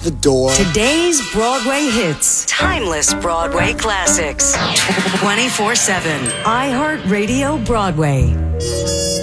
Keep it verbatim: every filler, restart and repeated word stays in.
the door. Today's Broadway hits. Timeless Broadway classics. twenty-four seven. iHeartRadio Broadway.